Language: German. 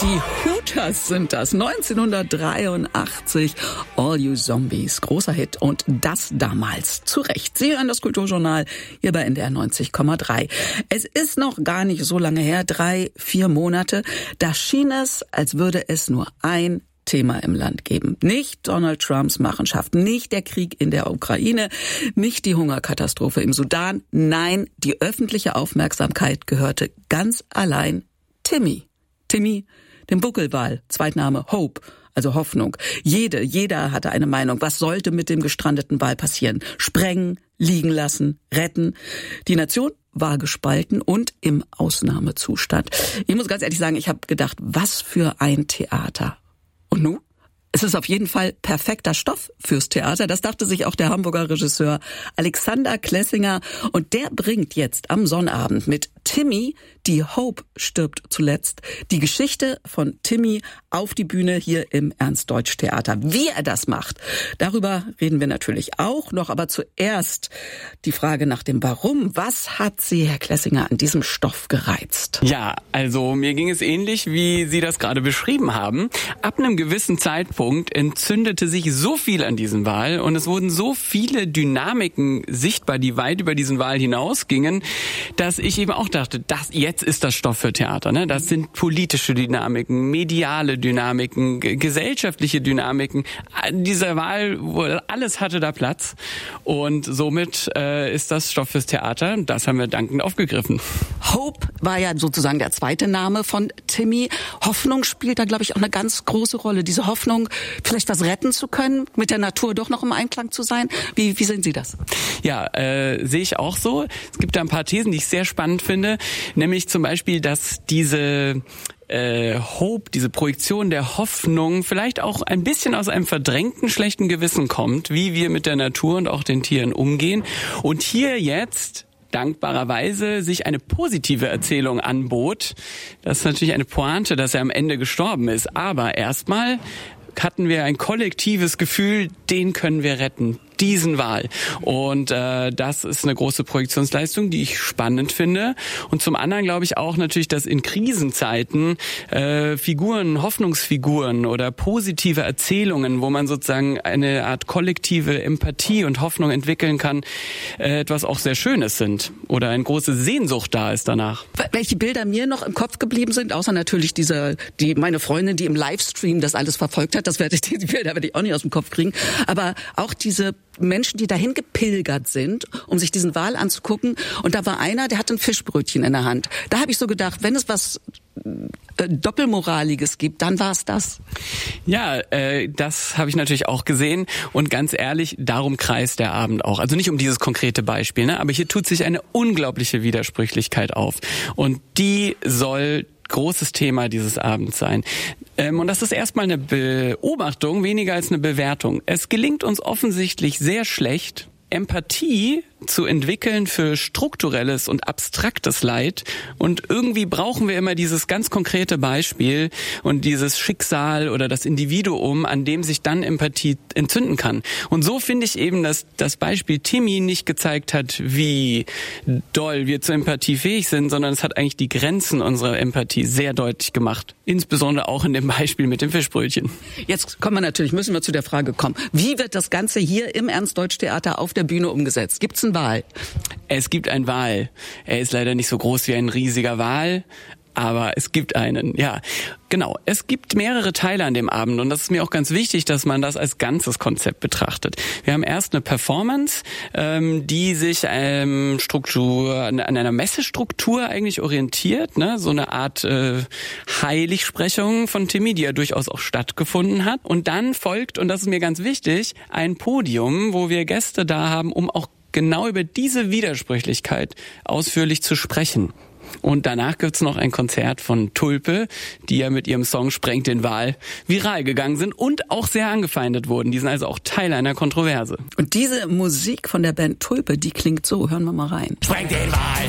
Die Hooters sind das. 1983. All You Zombies. Großer Hit. Und das damals. Zu Recht. Sie hören das Kulturjournal hier bei NDR 90,3. Es ist noch gar nicht so lange her. 3-4 Monate. Da schien es, als würde es nur ein Thema im Land geben. Nicht Donald Trumps Machenschaften, nicht der Krieg in der Ukraine, nicht die Hungerkatastrophe im Sudan. Nein, die öffentliche Aufmerksamkeit gehörte ganz allein Timmy. Timmy, dem Buckelwal, Zweitname Hope, also Hoffnung. Jeder hatte eine Meinung. Was sollte mit dem gestrandeten Wal passieren? Sprengen, liegen lassen, retten. Die Nation war gespalten und im Ausnahmezustand. Ich muss ganz ehrlich sagen, ich habe gedacht, was für ein Theater. Und nun? Es ist auf jeden Fall perfekter Stoff fürs Theater. Das dachte sich auch der Hamburger Regisseur Alexander Klessinger. Und der bringt jetzt am Sonnabend mit Timmy, die Hope stirbt zuletzt, die Geschichte von Timmy auf die Bühne hier im Ernst-Deutsch-Theater. Wie er das macht, darüber reden wir natürlich auch noch. Aber zuerst die Frage nach dem Warum. Was hat Sie, Herr Klessinger, an diesem Stoff gereizt? Ja, also mir ging es ähnlich, wie Sie das gerade beschrieben haben. Ab einem gewissen Zeitpunkt entzündete sich so viel an diesem Wal und es wurden so viele Dynamiken sichtbar, die weit über diesen Wal hinausgingen, dass ich eben auch dachte, jetzt ist das Stoff für Theater. Ne? Das sind politische Dynamiken, mediale Dynamiken, gesellschaftliche Dynamiken. Dieser Wal, alles hatte da Platz und somit ist das Stoff fürs Theater und das haben wir dankend aufgegriffen. Hope war ja sozusagen der zweite Name von Timmy. Hoffnung spielt da, glaube ich, auch eine ganz große Rolle. Diese Hoffnung, vielleicht was retten zu können, mit der Natur doch noch im Einklang zu sein. Wie sehen Sie das? Ja, sehe ich auch so. Es gibt da ein paar Thesen, die ich sehr spannend finde. Nämlich zum Beispiel, dass diese Hope, diese Projektion der Hoffnung vielleicht auch ein bisschen aus einem verdrängten schlechten Gewissen kommt, wie wir mit der Natur und auch den Tieren umgehen. Und hier jetzt dankbarerweise sich eine positive Erzählung anbot. Das ist natürlich eine Pointe, dass er am Ende gestorben ist. Aber erstmal hatten wir ein kollektives Gefühl, den können wir retten, diesen Wal. Und das ist eine große Projektionsleistung, die ich spannend finde. Und zum anderen glaube ich auch natürlich, dass in Krisenzeiten Figuren, Hoffnungsfiguren oder positive Erzählungen, wo man sozusagen eine Art kollektive Empathie und Hoffnung entwickeln kann, etwas auch sehr Schönes sind oder eine große Sehnsucht da ist danach. Welche Bilder mir noch im Kopf geblieben sind, außer natürlich meine Freundin, die im Livestream das alles verfolgt hat, die Bilder werde ich auch nicht aus dem Kopf kriegen, aber auch diese Menschen, die dahin gepilgert sind, um sich diesen Wal anzugucken. Und da war einer, der hatte ein Fischbrötchen in der Hand. Da habe ich so gedacht, wenn es was Doppelmoraliges gibt, dann war es das. Ja, das habe ich natürlich auch gesehen. Und ganz ehrlich, darum kreist der Abend auch. Also nicht um dieses konkrete Beispiel, ne? Aber hier tut sich eine unglaubliche Widersprüchlichkeit auf. Und die soll großes Thema dieses Abends sein. Und das ist erstmal eine Beobachtung, weniger als eine Bewertung. Es gelingt uns offensichtlich sehr schlecht, Empathie zu entwickeln für strukturelles und abstraktes Leid. Und irgendwie brauchen wir immer dieses ganz konkrete Beispiel und dieses Schicksal oder das Individuum, an dem sich dann Empathie entzünden kann. Und so finde ich eben, dass das Beispiel Timmy nicht gezeigt hat, wie doll wir zur Empathie fähig sind, sondern es hat eigentlich die Grenzen unserer Empathie sehr deutlich gemacht. Insbesondere auch in dem Beispiel mit dem Fischbrötchen. Jetzt müssen wir zu der Frage kommen. Wie wird das Ganze hier im Ernst-Deutsch-Theater auf der Bühne umgesetzt? Gibt's einen Wal? Es gibt einen Wal. Er ist leider nicht so groß wie ein riesiger Wal, aber es gibt einen, ja. Genau, es gibt mehrere Teile an dem Abend und das ist mir auch ganz wichtig, dass man das als ganzes Konzept betrachtet. Wir haben erst eine Performance, die sich an einer Messestruktur eigentlich orientiert, ne? So eine Art Heiligsprechung von Timmy, die ja durchaus auch stattgefunden hat. Und dann folgt, und das ist mir ganz wichtig, ein Podium, wo wir Gäste da haben, um auch genau über diese Widersprüchlichkeit ausführlich zu sprechen. Und danach gibt's noch ein Konzert von Tulpe, die ja mit ihrem Song Sprengt den Wal viral gegangen sind und auch sehr angefeindet wurden. Die sind also auch Teil einer Kontroverse. Und diese Musik von der Band Tulpe, die klingt so. Hören wir mal rein. Sprengt den Wal!